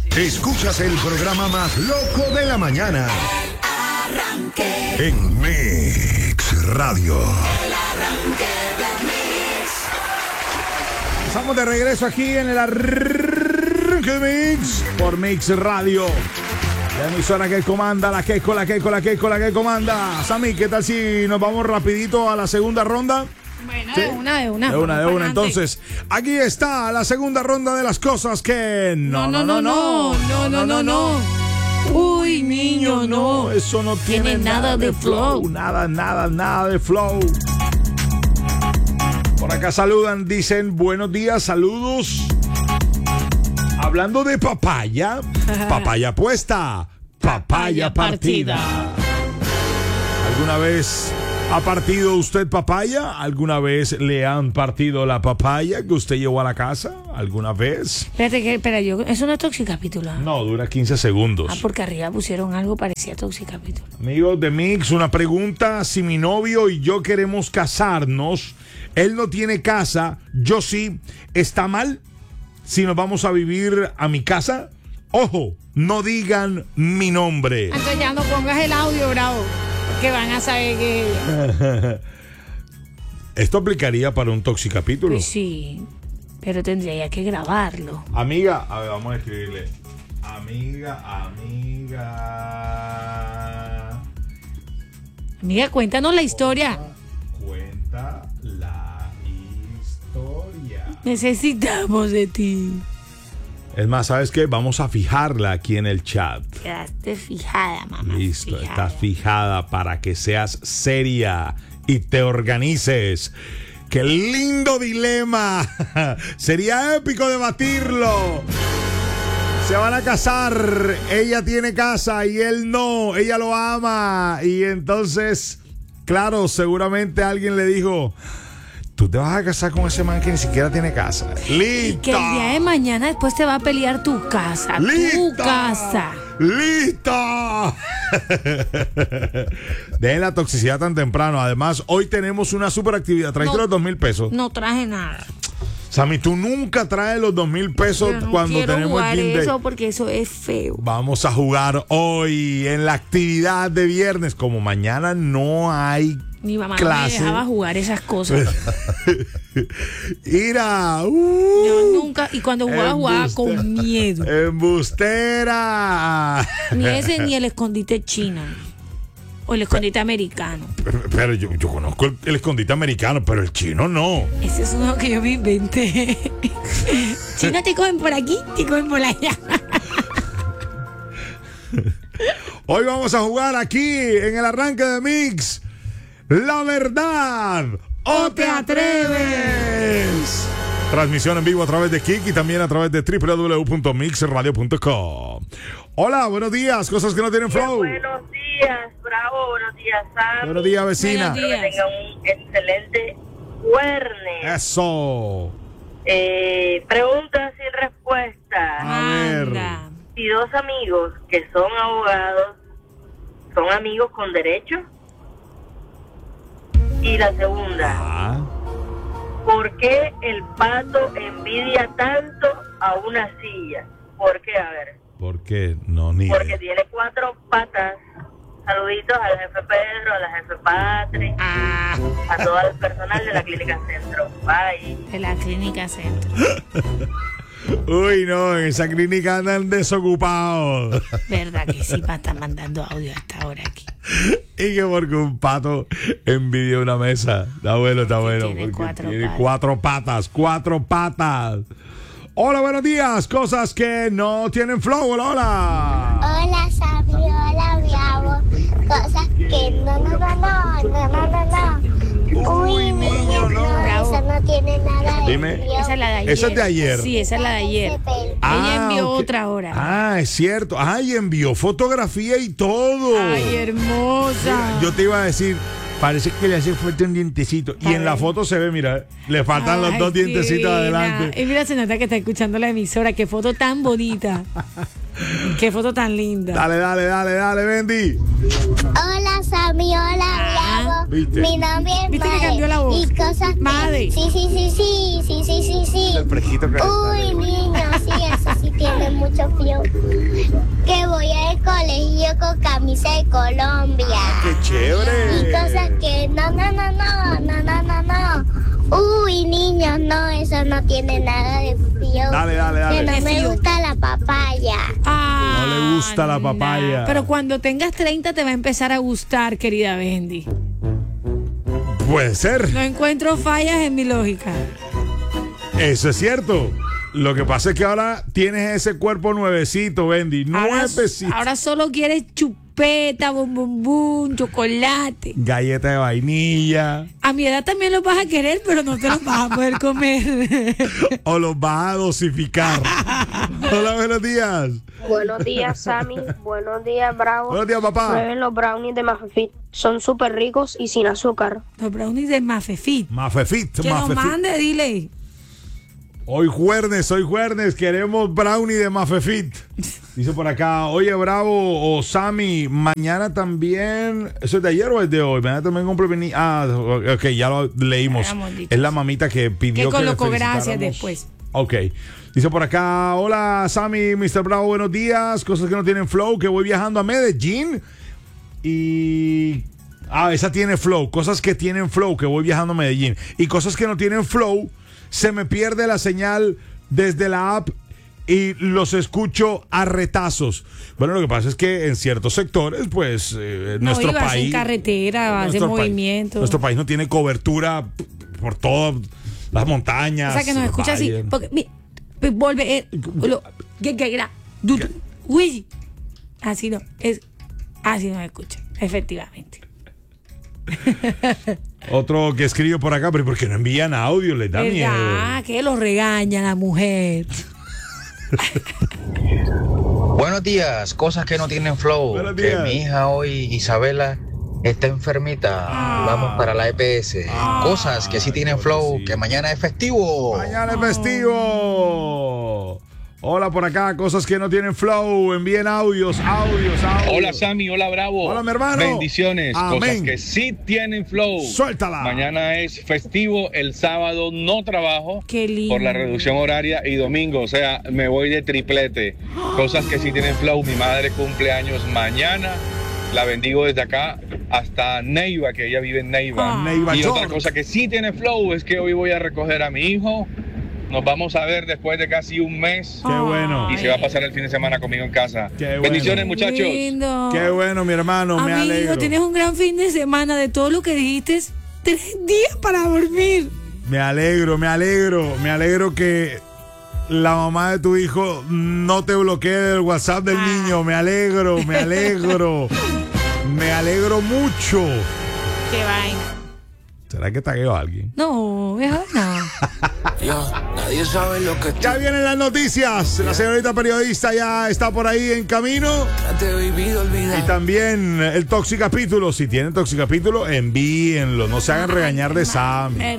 Escuchas el programa más loco de la mañana. El Arranque. En Mix Radio. El Arranque de Mix. Estamos de regreso aquí en el Arranque Mix por Mix Radio. La emisora que comanda, la que comanda. Sammy, ¿qué tal si nos vamos rapidito a la segunda ronda? Bueno, ¿Sí? de una. De una. Adelante. Entonces, aquí está la segunda ronda de las cosas que No. Uy, niño, no. Eso no tiene nada de flow. Nada de flow. Por acá saludan, dicen buenos días, saludos. Hablando de papaya, papaya puesta, papaya partida. ¿Alguna vez ha partido usted papaya? ¿Alguna vez le han partido la papaya que usted llevó a la casa? ¿Alguna vez? Espera, eso no es Toxicapítulo. No, dura 15 segundos. Ah, porque arriba pusieron algo parecía Toxicapítulo. Amigos de Mix, una pregunta. Si mi novio y yo queremos casarnos, él no tiene casa, yo sí, ¿está mal si nos vamos a vivir a mi casa? Ojo, no digan mi nombre. Entonces ya no pongas el audio, bravo, porque van a saber que... Esto aplicaría para un Toxicapítulo. Pues sí, pero tendría que grabarlo. Amiga, a ver, vamos a escribirle. Amiga. Amiga, cuéntanos la historia. Cuenta la historia. Necesitamos de ti. Es más, ¿sabes qué? Vamos a fijarla aquí en el chat. Quedaste fijada, mamá. Listo, fijada. estás fijada para que seas seria y te organices. ¡Qué lindo dilema! Sería épico debatirlo. Se van a casar, ella tiene casa y él no, ella lo ama. Y entonces, claro, seguramente alguien le dijo: tú te vas a casar con ese man que ni siquiera tiene casa. ¡Listo! Que el día de mañana después te va a pelear tu casa. ¡Listo! Tu casa. ¡Listo! Dejen la toxicidad tan temprano. Además, hoy tenemos una super actividad. ¿Trajiste los 2,000 pesos? No traje nada. Sammy, tú nunca traes los 2,000 pesos Pero no cuando quiero tenemos jugar el Game Day. eso porque eso es feo. Vamos a jugar hoy en la actividad de viernes. Como mañana no hay Mi mamá clase. no me dejaba jugar esas cosas. Mira, Yo nunca, y cuando jugaba con miedo. embustera. Ni ese ni el escondite chino. O el escondite americano. Pero yo conozco el escondite americano, pero el chino no. Ese es uno que yo me inventé. Si no te cogen por aquí, te cogen por allá. Hoy vamos a jugar aquí en el arranque de Mix. La verdad o te atreves. Transmisión en vivo a través de Kik y también a través de www.mixradio.com. Hola, buenos días. Cosas que no tienen flow. Buenos días, Bravo. Buenos días, Sam. Buenos días, vecina. Buenos días. Que tengan un excelente viernes. Eso. Preguntas sin respuesta. A ver. Anda. Si dos amigos que son abogados son amigos con derecho. Y la segunda, Ah. ¿por qué el pato envidia tanto a una silla? ¿Por qué? A ver. ¿Por qué? No, ni Porque idea. tiene 4 patas. Saluditos al jefe Pedro, a la jefe Patri, Ah, a todo el personal de la Clínica Centro. Bye. de la clínica centro. Uy, no, en esa clínica andan desocupados. Verdad que sí, para estar mandando audio hasta ahora aquí. Y que porque un pato envidia una mesa. Está bueno, Tiene porque 4 tiene patas. 4 patas. Hola, buenos días. Cosas que no tienen flow. Hola. Hola, Sammy, hola, Bravo. Cosas que no. Uy, niño, no, Bravo. eso no tiene nada de Dime. frío. Esa es la de ayer. Esa es de ayer. Sí, esa es la de ayer. Ella envió ok. otra hora. Ah, es cierto. Ay, envió fotografía y todo. Ay, hermosa. Yo te iba a decir, parece que le hace falta un dientecito. Y en la foto se ve, mira, le faltan los Ay, 2 dientecitos divina. adelante. Y mira, se nota que está escuchando la emisora. Qué foto tan bonita. Qué foto tan linda. Dale, Bendy. Hola, Sammy, hola, Bravo. ¿Viste? Mi nombre es ¿Viste que Made. cambió la voz? Y cosas que... Made. Sí. El fresquito que Uy, niño, sí, eso sí tiene hace mucho frío. Que voy al colegio con camisa de Colombia. ¡Qué chévere! Y cosas que no. Uy, niños, no, eso no tiene nada de frío. Dale. Que no me gusta la papaya. Ah, No le gusta la papaya. Pero cuando tengas 30 te va a empezar a gustar, querida Bendy. Puede ser. No encuentro fallas en mi lógica. Eso es cierto. Lo que pasa es que ahora tienes ese cuerpo nuevecito, Bendy. Nuevecito. Ahora solo quieres chupeta, bum, chocolate. Galleta de vainilla. A mi edad también lo vas a querer, pero no te lo vas a poder comer. O los vas a dosificar. Hola, buenos días. Buenos días, Sammy. Buenos días, Bravo. Buenos días, papá. Prueben los brownies de Mafefit. Son súper ricos y sin azúcar. Los brownies de Mafefit. Mafefit. Que nos mande, dile. Hoy jueves, queremos brownie de Mafefit. Dice por acá, oye, Bravo o Sammy, mañana también, ¿eso es de ayer o es de hoy? Mañana también compro ok, ya lo leímos. Dicho. Es la mamita que pidió Que colocó le gracias felicitáramos. después. Ok. Dice por acá, hola Sammy, Mr. Bravo, buenos días. Cosas que no tienen flow, que voy viajando a Medellín y... esa tiene flow. Cosas que tienen flow, que voy viajando a Medellín. Y cosas que no tienen flow, se me pierde la señal desde la app y los escucho a retazos. Bueno, lo que pasa es que en ciertos sectores, pues, nuestro vas país... en carretera, vas en movimiento. Nuestro país no tiene cobertura por todas las montañas. O sea, que nos escucha así. Porque, vuelve. Uy. Así no. Así nos escucha. Efectivamente. Otro que escribe por acá, pero ¿por qué no envían audio? Les da miedo. Ah, que lo regaña la mujer. Buenos días, cosas que no tienen flow. Buenos Que días. mi hija hoy, Isabela, está enfermita. Vamos para la EPS. Cosas que sí tienen flow, sí. que mañana es festivo. Mañana es festivo. Hola por acá, cosas que no tienen flow. Envíen audios. Hola Sammy, hola Bravo. Hola, mi hermano. Bendiciones, Amén. cosas que sí tienen flow. Suéltala. Mañana es festivo, el sábado no trabajo Qué lindo. por la reducción horaria y domingo, o sea, me voy de triplete. Cosas que sí tienen flow, mi madre cumple años mañana. La bendigo desde acá hasta Neiva, que ella vive en Neiva. Neiva Y otra York. cosa que sí tiene flow es que hoy voy a recoger a mi hijo. Nos vamos a ver después de casi un mes. Qué bueno. Y se va a pasar el fin de semana conmigo en casa. Qué bueno. Bendiciones, muchachos. Lindo. Qué bueno, mi hermano. Me Amigo, alegro. tienes un gran fin de semana. De todo lo que dijiste, 3 días para dormir. Me alegro que la mamá de tu hijo no te bloquee del WhatsApp del niño. Me alegro. Me alegro mucho. Qué vaina. ¿Será que tagueó a alguien? No, mejor no. Nadie sabe lo que Ya vienen las noticias. La señorita periodista ya está por ahí en camino. te he vivido olvidar. Y también el Toxicapítulo. Si tienen Toxicapítulo, envíenlo. No se hagan regañar de Sammy.